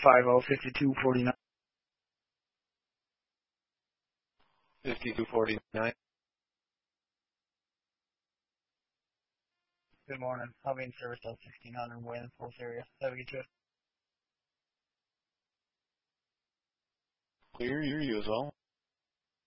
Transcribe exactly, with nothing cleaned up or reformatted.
five oh, fifty-two forty-nine. fifty-two forty-nine. Good morning. I'll be in service till sixteen hundred Wayland Falls area. Have a good trip. Clear, you as well.